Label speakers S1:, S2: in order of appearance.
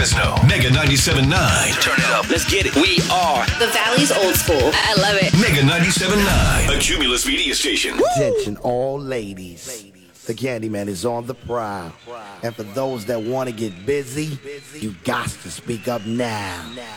S1: Fresno. Mega 97.9. Turn it up.
S2: Let's get it. We are
S3: the Valley's old school. I love it.
S1: Mega 97.9. A Cumulus media station.
S4: Attention all ladies. The Candyman is on the prowl. And for those that want to get busy, you got to speak up now.